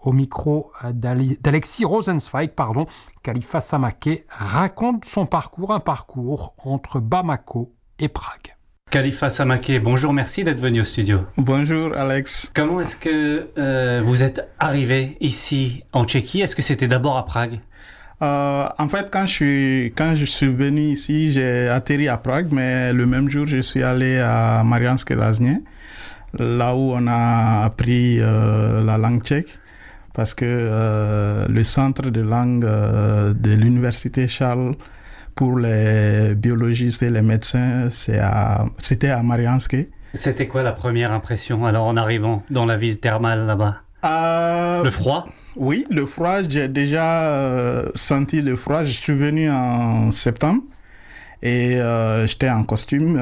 Au micro d'Alexis Rosenzweig, Khalifa Samake raconte son parcours, un parcours entre Bamako et Prague. Khalifa Samake, bonjour, merci d'être venu au studio. Bonjour Alex. Comment est-ce que vous êtes arrivé ici en Tchéquie? Est-ce que c'était d'abord à Prague? En fait, quand je suis venu ici, j'ai atterri à Prague, mais le même jour, je suis allé à Mariánské Lázně, là où on a appris la langue tchèque, parce que le centre de langue de l'université Charles pour les biologistes et les médecins, c'était à Mariánské. C'était quoi la première impression alors en arrivant dans la ville thermale là-bas? Le froid? Oui, le froid, j'ai déjà senti le froid. Je suis venu en septembre et j'étais en costume.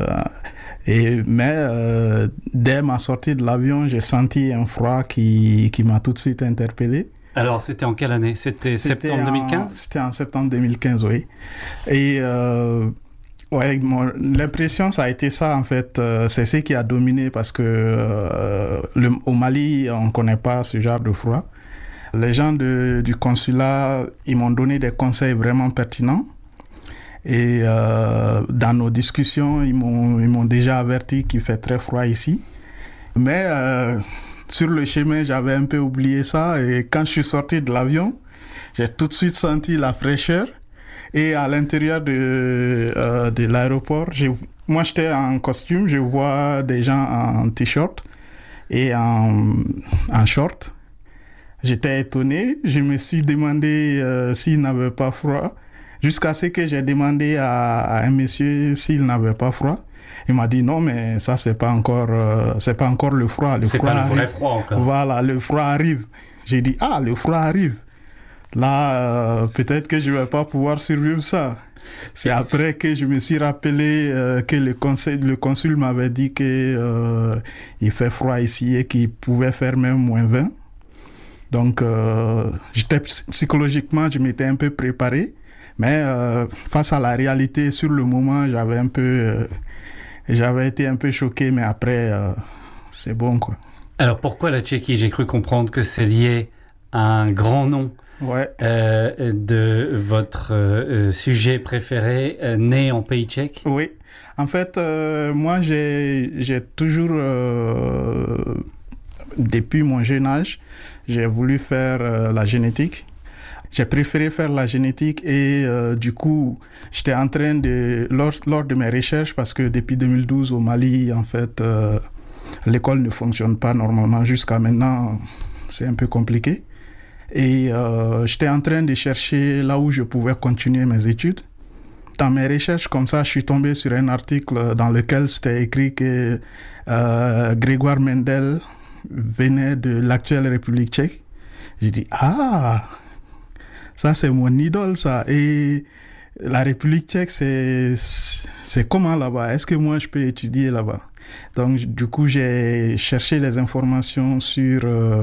Mais dès ma sortie de l'avion, j'ai senti un froid qui m'a tout de suite interpellé. Alors, c'était en quelle année? C'était septembre 2015? C'était en septembre 2015, oui. Et ouais, l'impression, ça a été ça, en fait. C'est ce qui a dominé parce que au Mali, on ne connaît pas ce genre de froid. Les gens du consulat, ils m'ont donné des conseils vraiment pertinents. Et dans nos discussions, ils m'ont déjà averti qu'il fait très froid ici. Mais sur le chemin, j'avais un peu oublié ça. Et quand je suis sorti de l'avion, j'ai tout de suite senti la fraîcheur. Et à l'intérieur de l'aéroport, moi j'étais en costume, je vois des gens en t-shirt et en short. J'étais étonné, je me suis demandé s'il n'avait pas froid, jusqu'à ce que j'ai demandé à un monsieur s'il n'avait pas froid. Il m'a dit non, mais ça c'est pas encore le froid. C'est froid pas arrive. le vrai froid encore. Voilà, le froid arrive. J'ai dit le froid arrive. Là, peut-être que je vais pas pouvoir survivre ça. C'est après que je me suis rappelé que le consul m'avait dit que il fait froid ici et qu'il pouvait faire même -20. Donc, psychologiquement, je m'étais un peu préparé. Mais face à la réalité, sur le moment, j'avais été un peu choqué. Mais après, c'est bon, quoi. Alors, pourquoi la Tchéquie? J'ai cru comprendre que c'est lié à un grand nom. Ouais. De votre sujet préféré né en pays tchèque? Oui. En fait, moi, j'ai toujours, depuis mon jeune âge, j'ai voulu faire la génétique. J'ai préféré faire la génétique et du coup, j'étais en train lors de mes recherches, parce que depuis 2012 au Mali, en fait, l'école ne fonctionne pas normalement. Jusqu'à maintenant, c'est un peu compliqué. Et j'étais en train de chercher là où je pouvais continuer mes études. Dans mes recherches, comme ça, je suis tombé sur un article dans lequel c'était écrit que Grégoire Mendel venait de l'actuelle République tchèque. J'ai dit, ça c'est mon idole, ça. Et la République tchèque, c'est comment là-bas? Est-ce que moi je peux étudier là-bas? Donc, du coup, j'ai cherché les informations sur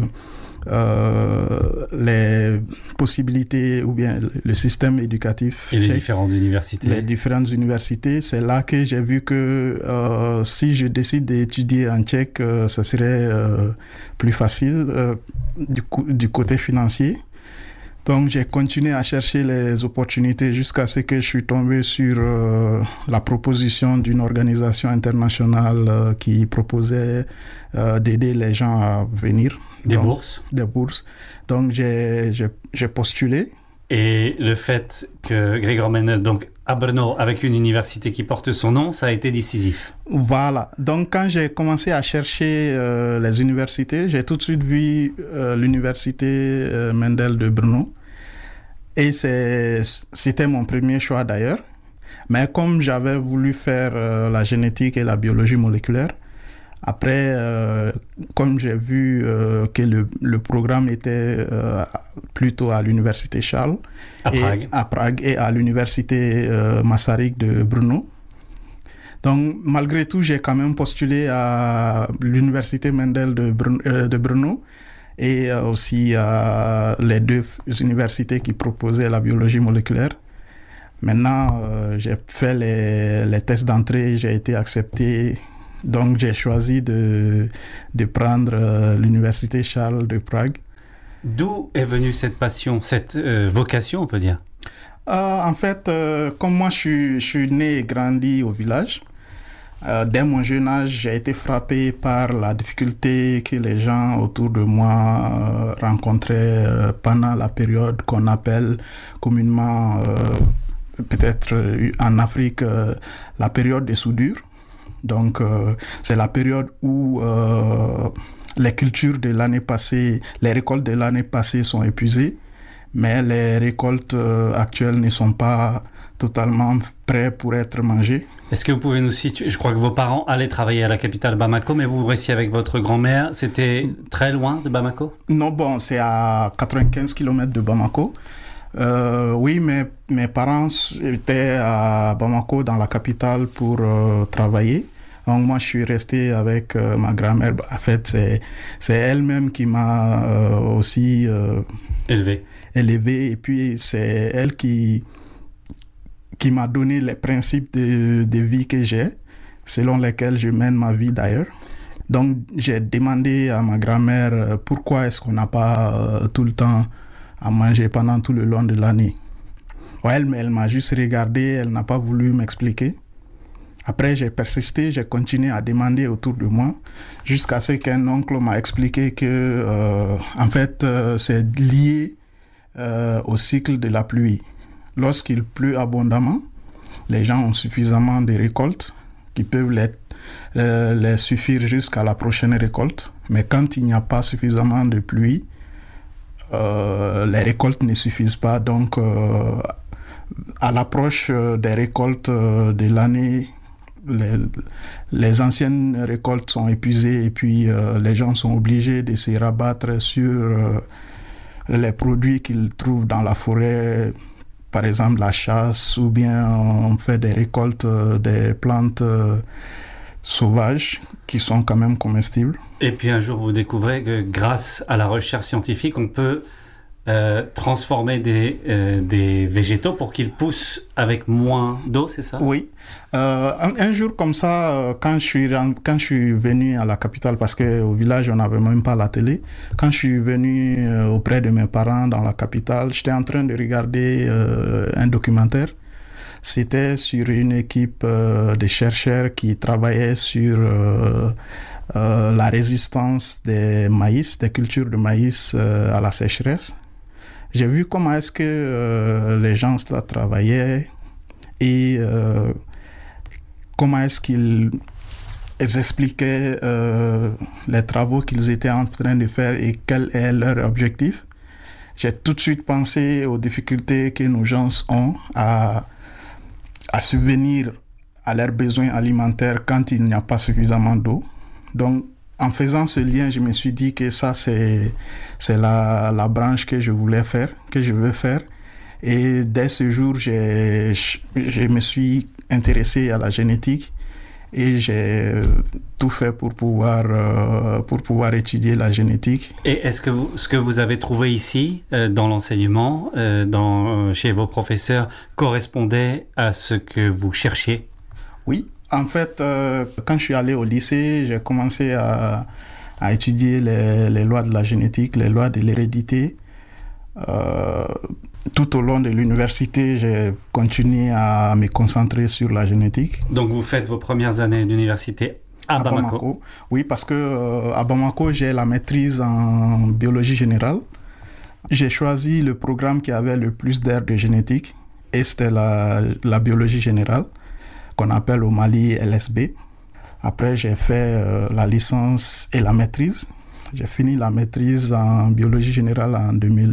les possibilités ou bien le système éducatif et tchèque, les différentes universités. Les différentes universités. C'est là que j'ai vu que si je décide d'étudier en tchèque, ce serait plus facile du côté financier. Donc, j'ai continué à chercher les opportunités jusqu'à ce que je suis tombé sur la proposition d'une organisation internationale qui proposait d'aider les gens à venir. Des bourses? Des bourses. Donc, j'ai postulé. Et le fait que Grégoire Mendel, donc à Brno, avec une université qui porte son nom, ça a été décisif. Voilà. Donc, quand j'ai commencé à chercher les universités, j'ai tout de suite vu l'université Mendel de Brno. Et c'était mon premier choix d'ailleurs. Mais comme j'avais voulu faire la génétique et la biologie moléculaire, après, comme j'ai vu que le programme était plutôt à l'université Charles, à Prague et à l'université Masaryk de Brno. Donc, malgré tout, j'ai quand même postulé à l'université Mendel de Brno et aussi les deux universités qui proposaient la biologie moléculaire. Maintenant, j'ai fait les tests d'entrée, j'ai été accepté. Donc, j'ai choisi de prendre l'université Charles de Prague. D'où est venue cette passion, cette vocation, on peut dire? En fait, comme moi, je suis né et grandi au village. Dès mon jeune âge, j'ai été frappé par la difficulté que les gens autour de moi rencontraient pendant la période qu'on appelle communément, peut-être en Afrique, la période des soudures. Donc, c'est la période où les cultures de l'année passée, les récoltes de l'année passée sont épuisées, mais les récoltes actuelles ne sont pas totalement prêtes pour être mangées. Est-ce que vous pouvez nous situer? Je crois que vos parents allaient travailler à la capitale Bamako, mais vous restiez avec votre grand-mère. C'était très loin de Bamako? Non, bon, c'est à 95 km de Bamako. Oui, mais mes parents étaient à Bamako, dans la capitale, pour travailler. Donc moi, je suis resté avec ma grand-mère. En fait, c'est elle-même qui m'a aussi élevé. Et puis, c'est elle qui m'a donné les principes de vie que j'ai, selon lesquels je mène ma vie d'ailleurs. Donc, j'ai demandé à ma grand-mère pourquoi est-ce qu'on n'a pas tout le temps à manger pendant tout le long de l'année. Ouais, elle m'a juste regardé, elle n'a pas voulu m'expliquer. Après, j'ai persisté, j'ai continué à demander autour de moi, jusqu'à ce qu'un oncle m'a expliqué que, en fait, c'est lié au cycle de la pluie. Lorsqu'il pleut abondamment, les gens ont suffisamment de récoltes qui peuvent les suffire jusqu'à la prochaine récolte. Mais quand il n'y a pas suffisamment de pluie, les récoltes ne suffisent pas. Donc, à l'approche des récoltes de l'année, les anciennes récoltes sont épuisées et puis les gens sont obligés de se rabattre sur les produits qu'ils trouvent dans la forêt. Par exemple, la chasse, ou bien on fait des récoltes des plantes sauvages qui sont quand même comestibles. Et puis un jour, vous découvrez que grâce à la recherche scientifique, on peut transformer des végétaux pour qu'ils poussent avec moins d'eau, c'est ça? Oui. Un jour comme ça, quand je suis venu à la capitale, parce qu'au village, on n'avait même pas la télé, quand je suis venu auprès de mes parents dans la capitale, j'étais en train de regarder un documentaire. C'était sur une équipe de chercheurs qui travaillaient sur la résistance des cultures de maïs à la sécheresse. J'ai vu comment est-ce que les gens là travaillaient et comment est-ce qu'ils expliquaient les travaux qu'ils étaient en train de faire et quel est leur objectif. J'ai tout de suite pensé aux difficultés que nos gens ont à subvenir à leurs besoins alimentaires quand il n'y a pas suffisamment d'eau. Donc, en faisant ce lien, je me suis dit que ça, c'est la branche que je voulais faire, que je veux faire. Et dès ce jour, je me suis intéressé à la génétique et j'ai tout fait pour pouvoir étudier la génétique. Et est-ce que ce que vous avez trouvé ici, dans l'enseignement, chez vos professeurs, correspondait à ce que vous cherchiez? Oui. En fait, quand je suis allé au lycée, j'ai commencé à étudier les lois de la génétique, les lois de l'hérédité. Tout au long de l'université, j'ai continué à me concentrer sur la génétique. Donc, vous faites vos premières années d'université à Bamako? Oui, parce que à Bamako, j'ai la maîtrise en biologie générale. J'ai choisi le programme qui avait le plus d'aires de génétique, et c'était la biologie générale, qu'on appelle au Mali LSB. Après, j'ai fait la licence et la maîtrise. J'ai fini la maîtrise en biologie générale en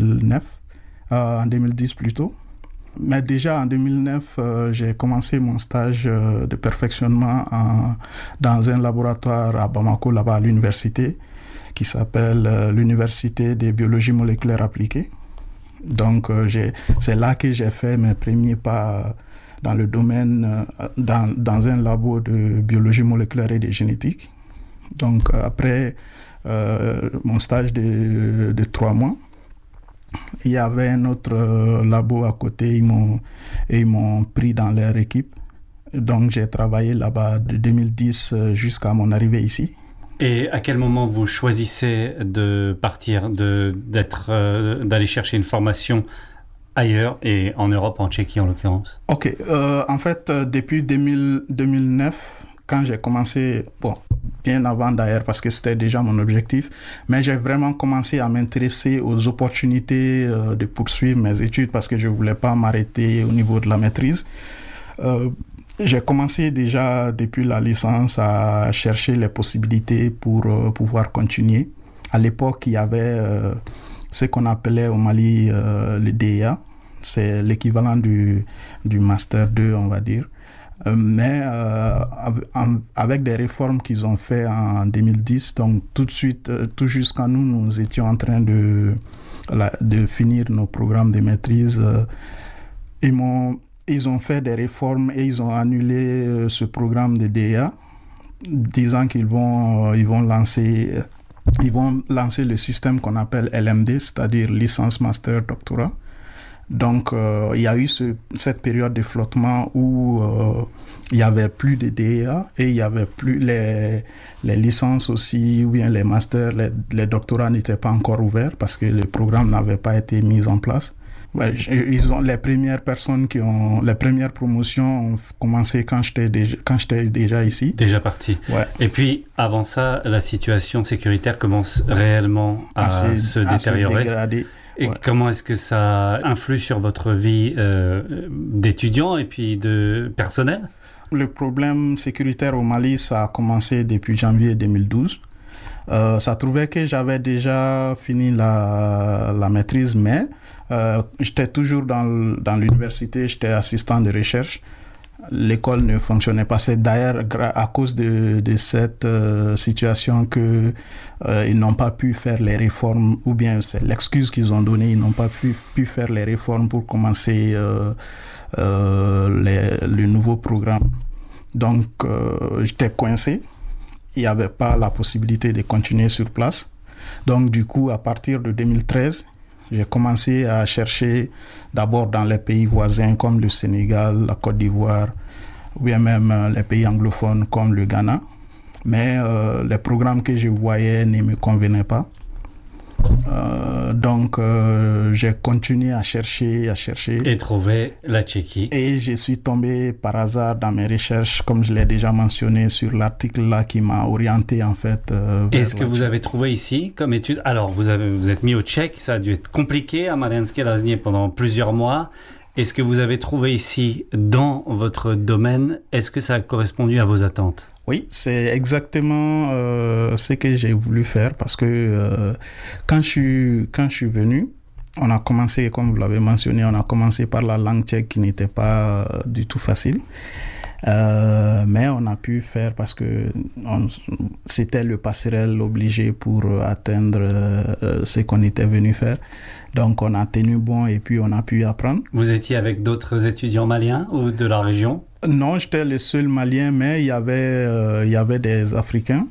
2010 plutôt. Mais déjà en 2009, j'ai commencé mon stage de perfectionnement dans un laboratoire à Bamako, là-bas à l'université, qui s'appelle l'Université de biologie moléculaire appliquée. Donc, c'est là que j'ai fait mes premiers pas dans le domaine, dans un labo de biologie moléculaire et de génétique. Donc, après mon stage de 3 mois, il y avait un autre labo à côté, ils m'ont pris dans leur équipe. Donc, j'ai travaillé là-bas de 2010 jusqu'à mon arrivée ici. Et à quel moment vous choisissez de partir, d'aller chercher une formation ailleurs et en Europe, en Tchéquie en l'occurrence? Ok, en fait, depuis 2009, quand j'ai commencé, bon, bien avant d'ailleurs parce que c'était déjà mon objectif, mais j'ai vraiment commencé à m'intéresser aux opportunités de poursuivre mes études parce que je ne voulais pas m'arrêter au niveau de la maîtrise. J'ai commencé déjà depuis la licence à chercher les possibilités pour pouvoir continuer. À l'époque, il y avait ce qu'on appelait au Mali le DEA. C'est l'équivalent du Master 2, on va dire. Mais avec des réformes qu'ils ont fait en 2010, donc tout de suite, tout jusqu'à nous étions en train de finir nos programmes de maîtrise. Ils ont fait des réformes et ils ont annulé ce programme de DEA, disant qu'ils vont lancer le système qu'on appelle LMD, c'est-à-dire licence, master, doctorat. Donc, il y a eu cette période de flottement où il n'y avait plus de DEA et il n'y avait plus les licences aussi, ou bien les masters, les doctorats n'étaient pas encore ouverts parce que le programme n'avait pas été mis en place. Ouais, les premières promotions ont commencé quand j'étais déjà ici. Déjà parti. Ouais. Et puis, avant ça, la situation sécuritaire commence réellement à se détériorer. Dégrader. Et ouais. Comment est-ce que ça influe sur votre vie d'étudiant et puis de personnel? Le problème sécuritaire au Mali, ça a commencé depuis janvier 2012. Ça trouvait que j'avais déjà fini la maîtrise, mais j'étais toujours dans l'université, j'étais assistant de recherche. L'école ne fonctionnait pas. C'est d'ailleurs à cause de cette situation que ils n'ont pas pu faire les réformes, ou bien c'est l'excuse qu'ils ont donnée, ils n'ont pas pu faire les réformes pour commencer le nouveau programme. Donc, j'étais coincé. Il n'y avait pas la possibilité de continuer sur place. Donc, du coup, à partir de 2013, j'ai commencé à chercher d'abord dans les pays voisins comme le Sénégal, la Côte d'Ivoire, ou bien même les pays anglophones comme le Ghana. Mais les programmes que je voyais ne me convenaient pas. Donc, j'ai continué à chercher. Et trouver la Tchéquie. Et je suis tombé par hasard dans mes recherches, comme je l'ai déjà mentionné, sur l'article là qui m'a orienté en fait. Est-ce que vous avez trouvé ici comme étude? Alors, vous êtes mis au tchèque, ça a dû être compliqué à Mariánské Lázně pendant plusieurs mois. Est-ce que vous avez trouvé ici, dans votre domaine, est-ce que ça a correspondu à vos attentes? Oui, c'est exactement ce que j'ai voulu faire parce que quand je suis venu, on a commencé, comme vous l'avez mentionné, on a commencé par la langue tchèque qui n'était pas du tout facile. Mais on a pu faire parce que c'était le passerelle obligé pour atteindre ce qu'on était venu faire. Donc on a tenu bon et puis on a pu apprendre. Vous étiez avec d'autres étudiants maliens ou de la région? Non, j'étais le seul Malien, mais il y avait des Africains.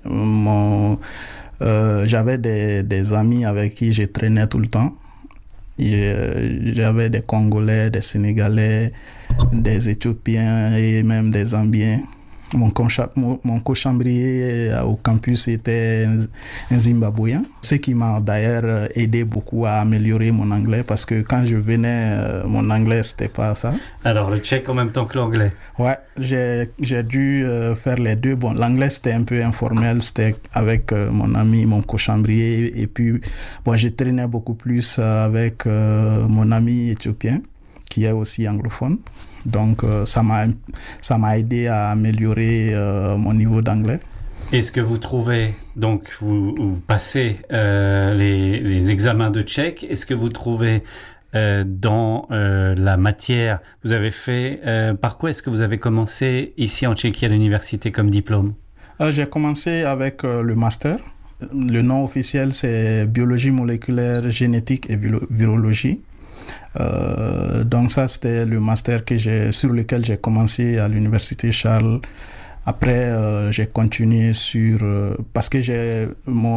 J'avais des amis avec qui je traînais tout le temps. J'avais des Congolais, des Sénégalais, des Éthiopiens et même des Zambiens. Mon co-chambrier au campus était un Zimbabwéen, ce qui m'a d'ailleurs aidé beaucoup à améliorer mon anglais parce que quand je venais, mon anglais c'était pas ça. Alors le tchèque en même temps que l'anglais? Ouais, j'ai dû faire les deux. Bon, l'anglais c'était un peu informel, c'était avec mon ami, mon co-chambrier, et puis bon, je traînais beaucoup plus avec mon ami éthiopien qui est aussi anglophone. Donc, ça m'a aidé à améliorer mon niveau d'anglais. Est-ce que vous trouvez, donc vous passez les examens de tchèque, est-ce que vous trouvez dans la matière, vous avez fait, par quoi est-ce que vous avez commencé ici en Tchéquie à l'université comme diplôme? J'ai commencé avec le master. Le nom officiel, c'est biologie moléculaire, génétique et virologie. Donc ça c'était le master sur lequel j'ai commencé à l'université Charles. Après j'ai continué parce que j'ai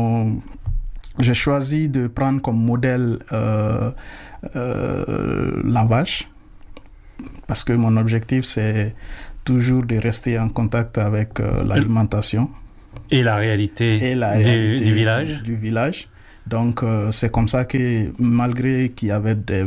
choisi de prendre comme modèle la vache parce que mon objectif c'est toujours de rester en contact avec l'alimentation. Et la réalité, du village. Du village. Donc, c'est comme ça que, malgré qu'il y avait des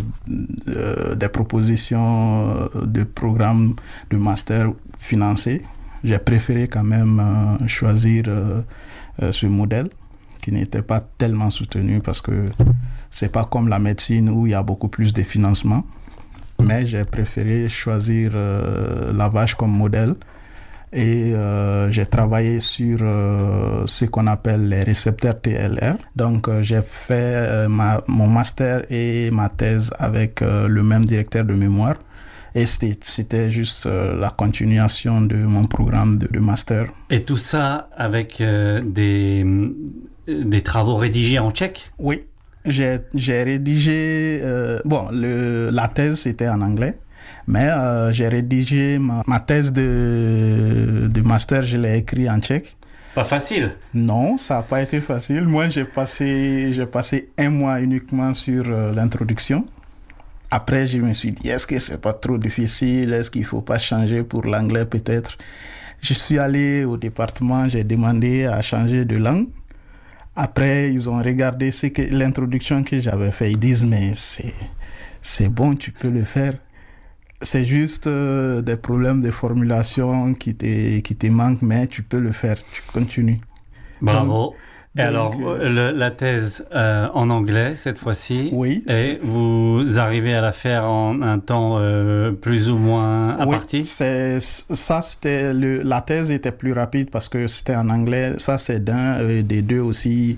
propositions de programmes de master financés, j'ai préféré quand même choisir ce modèle qui n'était pas tellement soutenu parce que c'est pas comme la médecine où il y a beaucoup plus de financement. Mais j'ai préféré choisir la vache comme modèle. Et j'ai travaillé sur ce qu'on appelle les récepteurs TLR. Donc, j'ai fait mon master et ma thèse avec le même directeur de mémoire. Et c'était juste la continuation de mon programme de master. Et tout ça avec des travaux rédigés en tchèque? Oui, j'ai rédigé... la thèse, c'était en anglais. Mais j'ai rédigé ma thèse de master, je l'ai écrite en tchèque. Pas facile. Non, ça n'a pas été facile. Moi, j'ai passé 1 mois uniquement sur l'introduction. Après, je me suis dit, est-ce que c'est pas trop difficile? Est-ce qu'il faut pas changer pour l'anglais peut-être? Je suis allé au département, j'ai demandé à changer de langue. Après, ils ont regardé l'introduction que j'avais fait. Ils disent, mais c'est bon, tu peux le faire. C'est juste des problèmes de formulation qui te manquent, mais tu peux le faire, tu continues. Bravo. Et alors, la thèse en anglais, cette fois-ci, oui, et vous arrivez à la faire en un temps plus ou moins imparti? Oui, la thèse était plus rapide parce que c'était en anglais. Ça, c'est d'un, des deux aussi.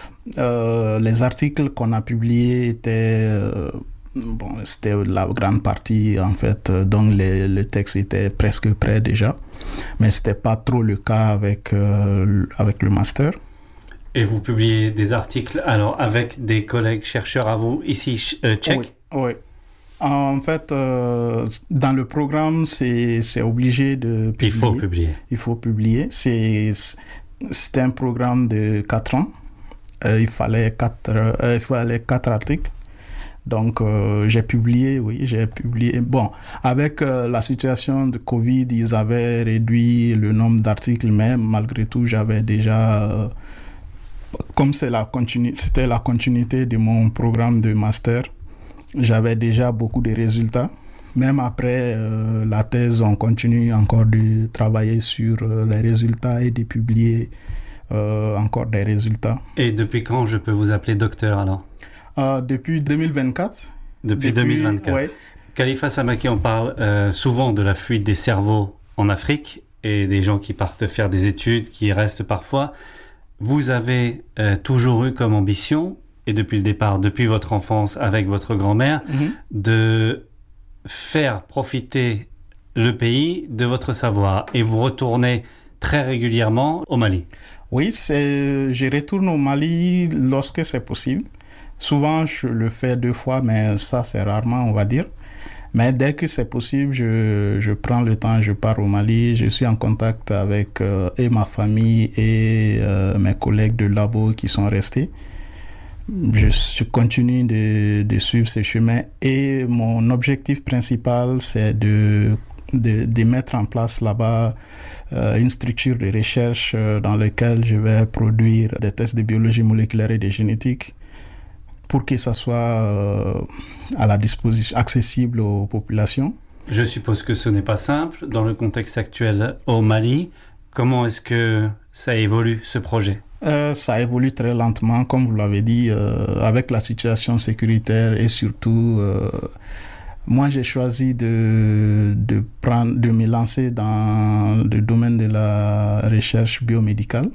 Les articles qu'on a publiés étaient... c'était la grande partie, en fait, donc le texte était presque prêt déjà. Mais ce n'était pas trop le cas avec le master. Et vous publiez des articles alors avec des collègues chercheurs à vous ici tchèques? Oui. En fait, dans le programme, c'est obligé de publier. Il faut publier. C'était un programme de 4 ans. Il fallait 4 articles. Donc, j'ai publié. Bon, avec la situation de Covid, ils avaient réduit le nombre d'articles, mais malgré tout, j'avais déjà... comme c'était la continuité de mon programme de master, j'avais déjà beaucoup de résultats. Même après la thèse, on continue encore de travailler sur les résultats et de publier encore des résultats. Et depuis quand je peux vous appeler docteur alors? Depuis 2024. Depuis 2024. Ouais. Khalifa Samake, on parle souvent de la fuite des cerveaux en Afrique et des gens qui partent faire des études, qui restent parfois. Vous avez toujours eu comme ambition, et depuis le départ, depuis votre enfance avec votre grand-mère, de faire profiter le pays de votre savoir. Et vous retournez très régulièrement au Mali. Oui, je retourne au Mali lorsque c'est possible. Souvent, je le fais 2 fois, mais ça, c'est rarement, on va dire. Mais dès que c'est possible, je prends le temps, je pars au Mali. Je suis en contact avec et ma famille et mes collègues de labo qui sont restés. Je continue de suivre ce chemin. Et mon objectif principal, c'est de mettre en place là-bas une structure de recherche dans laquelle je vais produire des tests de biologie moléculaire et de génétique pour que ça soit à la disposition, accessible aux populations. Je suppose que ce n'est pas simple dans le contexte actuel au Mali. Comment est-ce que ça évolue, ce projet? Ça évolue très lentement, comme vous l'avez dit, avec la situation sécuritaire et surtout, moi j'ai choisi de me lancer dans le domaine de la recherche biomédicale.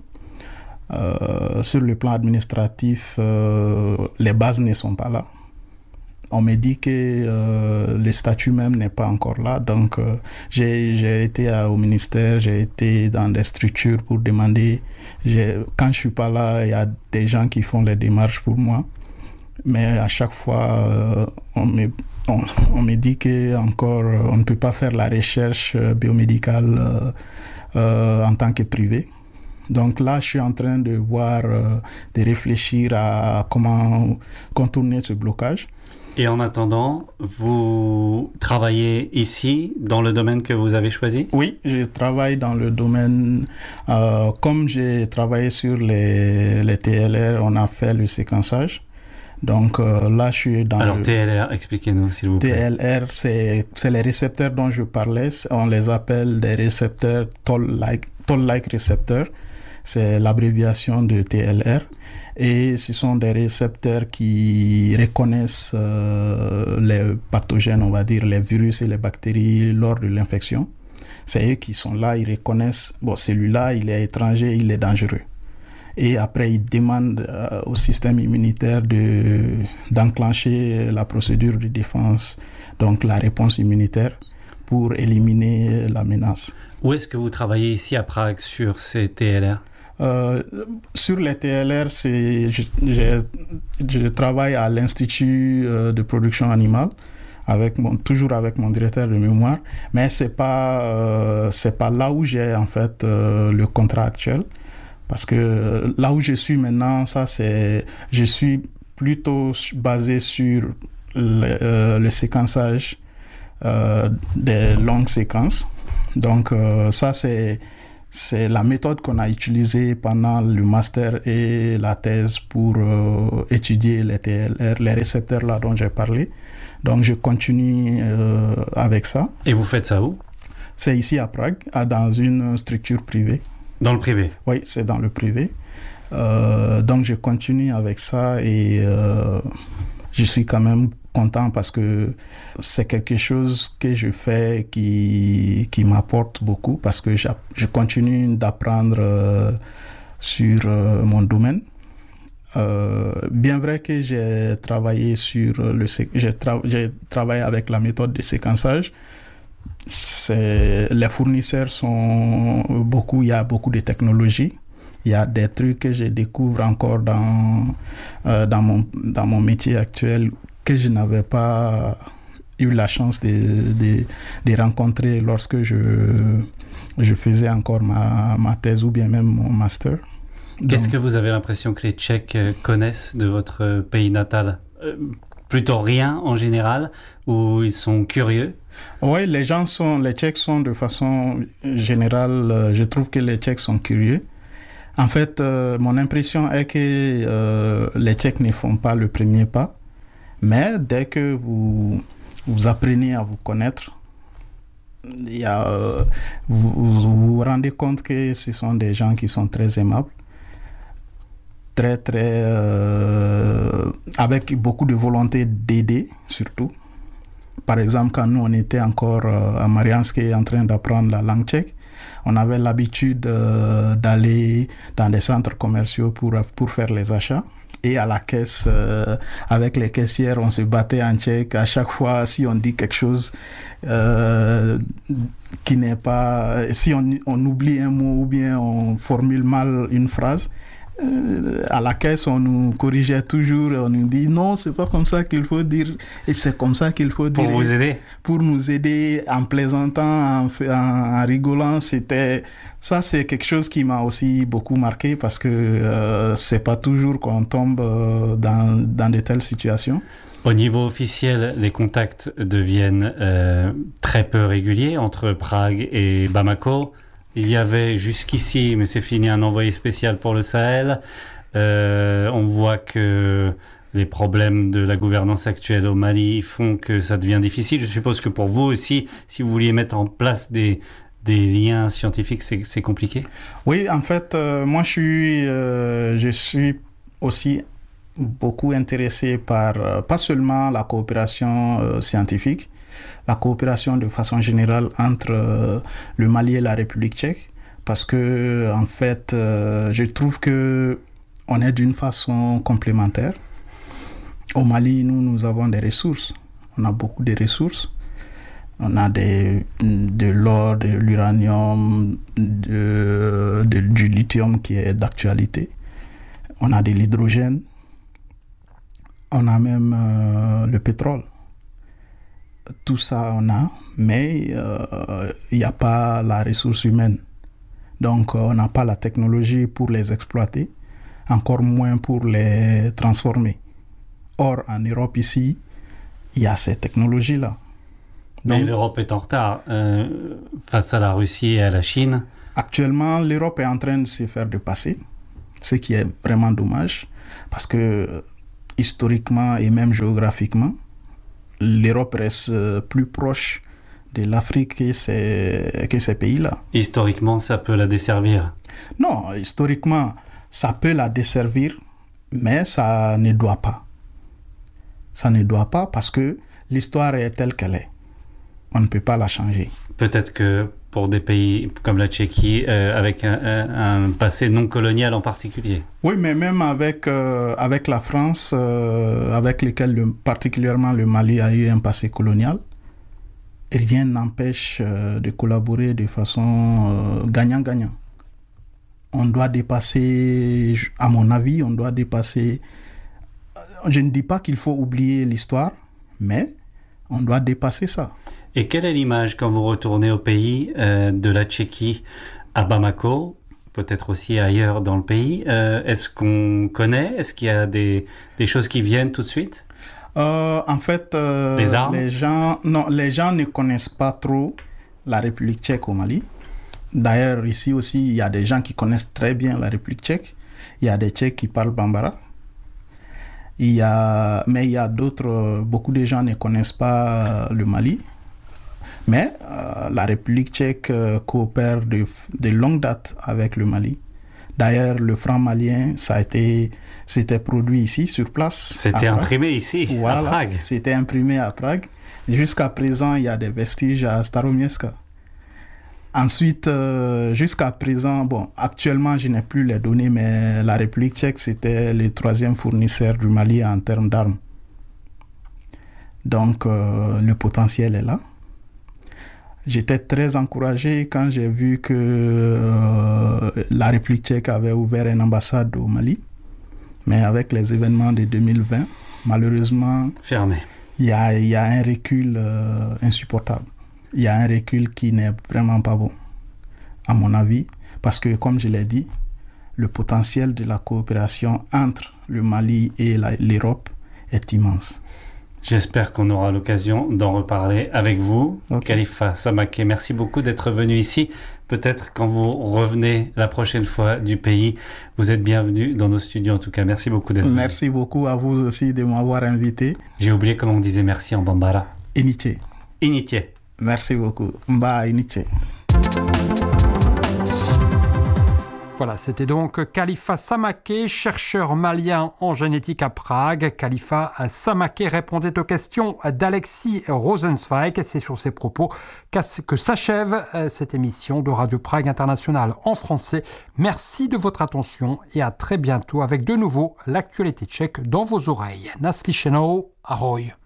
Sur le plan administratif, les bases ne sont pas là. On me dit que le statut même n'est pas encore là. Donc, j'ai été au ministère, j'ai été dans des structures pour demander. Quand je ne suis pas là, il y a des gens qui font les démarches pour moi. Mais à chaque fois, on me dit qu'on ne peut pas faire la recherche biomédicale en tant que privé. Donc là, je suis en train de voir, de réfléchir à comment contourner ce blocage. Et en attendant, vous travaillez ici, dans le domaine que vous avez choisi? Oui, je travaille dans le domaine, comme j'ai travaillé sur les TLR, on a fait le séquençage. Donc là, je suis dans Alors TLR, expliquez-nous s'il vous plaît. TLR, c'est les récepteurs dont je parlais. On les appelle des récepteurs toll-like récepteurs. C'est l'abréviation de TLR. Et ce sont des récepteurs qui reconnaissent les pathogènes, on va dire, les virus et les bactéries lors de l'infection. C'est eux qui sont là, ils reconnaissent, bon, celui-là, il est étranger, il est dangereux. Et après, ils demandent au système immunitaire d'enclencher la procédure de défense, donc la réponse immunitaire, pour éliminer la menace. Où est-ce que vous travaillez ici à Prague sur ces TLR? Sur les TLR, je travaille à l'Institut de production animale, toujours avec mon directeur de mémoire, mais c'est pas là où j'ai en fait le contrat actuel. Parce que là où je suis maintenant, je suis plutôt basé sur le séquençage des longues séquences. Donc ça, c'est la méthode qu'on a utilisée pendant le master et la thèse pour étudier les TLR, les récepteurs là dont j'ai parlé. Donc je continue avec ça. Et vous faites ça où? C'est ici à Prague, dans une structure privée. Dans le privé? Oui, c'est dans le privé. Donc, je continue avec ça et je suis quand même content parce que c'est quelque chose que je fais qui m'apporte beaucoup parce que je continue d'apprendre sur mon domaine. Bien vrai que j'ai travaillé j'ai travaillé avec la méthode de séquençage. Les fournisseurs sont beaucoup, il y a beaucoup de technologies. Il y a des trucs que je découvre encore dans mon métier actuel que je n'avais pas eu la chance de rencontrer lorsque je faisais encore ma thèse ou bien même mon master. Qu'est-ce que vous avez l'impression que les Tchèques connaissent de votre pays natal? Plutôt rien en général, ou ils sont curieux? Oui, les Tchèques sont de façon générale, je trouve que les Tchèques sont curieux. En fait, mon impression est que les Tchèques ne font pas le premier pas, mais dès que vous apprenez à vous connaître, vous vous rendez compte que ce sont des gens qui sont très aimables, avec beaucoup de volonté d'aider surtout. Par exemple, quand nous on était encore à Mariansk en train d'apprendre la langue tchèque, on avait l'habitude d'aller dans des centres commerciaux pour faire les achats. Et à la caisse, avec les caissières, on se battait en tchèque. À chaque fois, si on dit quelque chose qui n'est pas... Si on oublie un mot ou bien on formule mal une phrase, à la caisse, on nous corrigeait toujours et on nous dit non, c'est pas comme ça qu'il faut dire et c'est comme ça qu'il faut dire. Pour vous aider? Pour nous aider en plaisantant, en rigolant. Ça, c'est quelque chose qui m'a aussi beaucoup marqué parce que c'est pas toujours qu'on tombe dans de telles situations. Au niveau officiel, les contacts deviennent très peu réguliers entre Prague et Bamako. Il y avait jusqu'ici, mais c'est fini, un envoyé spécial pour le Sahel. On voit que les problèmes de la gouvernance actuelle au Mali font que ça devient difficile. Je suppose que pour vous aussi, si vous vouliez mettre en place des liens scientifiques, c'est compliqué? Oui, en fait, moi je suis aussi beaucoup intéressé par pas seulement la coopération scientifique, la coopération de façon générale entre le Mali et la République tchèque, parce que en fait, je trouve que on est d'une façon complémentaire. Au Mali, nous avons des ressources. On a beaucoup de ressources. On a de l'or, de l'uranium, du lithium qui est d'actualité. On a de l'hydrogène. On a même le pétrole. Tout ça, on a, mais il n'y a pas la ressource humaine. Donc, on n'a pas la technologie pour les exploiter, encore moins pour les transformer. Or, en Europe, ici, il y a ces technologies-là. Mais l'Europe est en retard face à la Russie et à la Chine. Actuellement, l'Europe est en train de se faire dépasser, ce qui est vraiment dommage, parce que historiquement et même géographiquement, l'Europe reste plus proche de l'Afrique que ces pays-là. Historiquement, ça peut la desservir? Non, historiquement, ça peut la desservir, mais ça ne doit pas. Ça ne doit pas parce que l'histoire est telle qu'elle est. On ne peut pas la changer. Peut-être que pour des pays comme la Tchéquie, avec un passé non colonial en particulier. Oui, mais même avec la France, avec lesquels particulièrement le Mali a eu un passé colonial, rien n'empêche de collaborer de façon gagnant-gagnant. On doit dépasser, à mon avis, je ne dis pas qu'il faut oublier l'histoire, mais on doit dépasser ça. Et quelle est l'image quand vous retournez au pays de la Tchéquie à Bamako, peut-être aussi ailleurs dans le pays? Est-ce qu'on connaît? Est-ce qu'il y a des choses qui viennent tout de suite? En fait, les armes? Les gens ne connaissent pas trop la République tchèque au Mali. D'ailleurs, ici aussi, il y a des gens qui connaissent très bien la République tchèque. Il y a des Tchèques qui parlent bambara. Mais il y a d'autres, beaucoup de gens ne connaissent pas le Mali. Mais la République tchèque coopère de longue date avec le Mali. D'ailleurs, le franc malien, c'était produit ici, sur place. C'était imprimé ici, voilà, à Prague. C'était imprimé à Prague. Jusqu'à présent, il y a des vestiges à Staromiejska. Ensuite, jusqu'à présent, actuellement, je n'ai plus les données, mais la République tchèque, c'était le 3e fournisseur du Mali en termes d'armes. Donc, le potentiel est là. J'étais très encouragé quand j'ai vu que la République tchèque avait ouvert une ambassade au Mali. Mais avec les événements de 2020, malheureusement, fermé. Il y a un recul insupportable. Il y a un recul qui n'est vraiment pas bon, à mon avis, parce que, comme je l'ai dit, le potentiel de la coopération entre le Mali et l'Europe est immense. J'espère qu'on aura l'occasion d'en reparler avec vous, Khalifa Samaké. Merci beaucoup d'être venu ici. Peut-être quand vous revenez la prochaine fois du pays, vous êtes bienvenu dans nos studios en tout cas. Merci beaucoup d'être venu. Merci beaucoup à vous aussi de m'avoir invité. J'ai oublié comment on disait merci en bambara. Initié. Initié. Merci beaucoup. Mba initié. Voilà, c'était donc Khalifa Samaké, chercheur malien en génétique à Prague. Khalifa Samaké répondait aux questions d'Alexis Rosenzweig. C'est sur ces propos que s'achève cette émission de Radio Prague International en français. Merci de votre attention et à très bientôt avec de nouveau l'actualité tchèque dans vos oreilles. Naslyšenou, ahoj.